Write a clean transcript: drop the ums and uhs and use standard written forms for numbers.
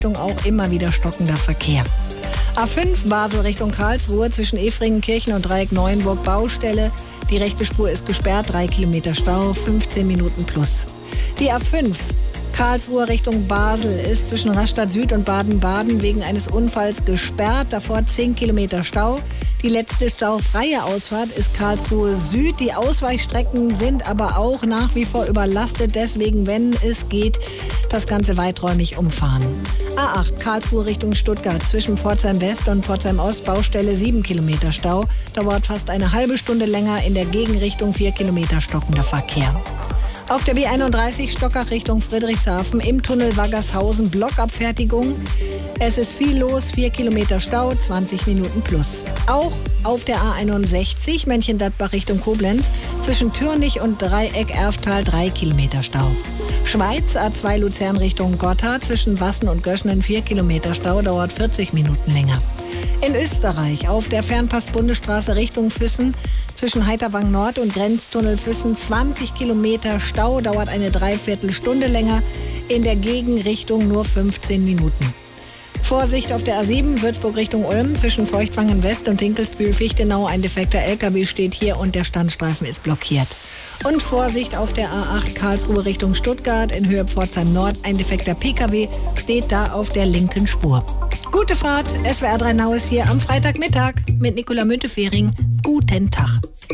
auch immer wieder stockender Verkehr. A5 Basel Richtung Karlsruhe zwischen Efringenkirchen und Dreieck Neuenburg Baustelle. Die rechte Spur ist gesperrt, 3 Kilometer Stau, 15 Minuten plus. Die A5 Karlsruhe Richtung Basel ist zwischen Rastatt Süd und Baden-Baden wegen eines Unfalls gesperrt. Davor 10 Kilometer Stau. Die letzte staufreie Ausfahrt ist Karlsruhe Süd. Die Ausweichstrecken sind aber auch nach wie vor überlastet. Deswegen, wenn es geht, das Ganze weiträumig umfahren. A8 Karlsruhe Richtung Stuttgart zwischen Pforzheim West und Pforzheim Ost Baustelle 7 Kilometer Stau. Dauert fast eine halbe Stunde länger. In der Gegenrichtung 4 Kilometer stockender Verkehr. Auf der B31 Stockach Richtung Friedrichshafen im Tunnel Waggershausen Blockabfertigung. Es ist viel los, 4 Kilometer Stau, 20 Minuten plus. Auch auf der A61 Mönchengladbach Richtung Koblenz zwischen Türnich und Dreieck Erftal 3 Kilometer Stau. Schweiz A2 Luzern Richtung Gotthard zwischen Wassen und Göschenen 4 Kilometer Stau, dauert 40 Minuten länger. In Österreich auf der Fernpass-Bundesstraße Richtung Füssen zwischen Heiterwang Nord und Grenztunnel Füssen 20 Kilometer Stau, dauert eine Dreiviertelstunde länger. In der Gegenrichtung nur 15 Minuten. Vorsicht auf der A7 Würzburg Richtung Ulm zwischen Feuchtwangen West und Dinkelsbühl-Fichtenau. Ein defekter LKW steht hier und der Standstreifen ist blockiert. Und Vorsicht auf der A8 Karlsruhe Richtung Stuttgart in Höhe Pforzheim Nord. Ein defekter PKW steht da auf der linken Spur. Gute Fahrt, SWR 3 Now ist hier am Freitagmittag mit Nicola Müntefering. Guten Tag.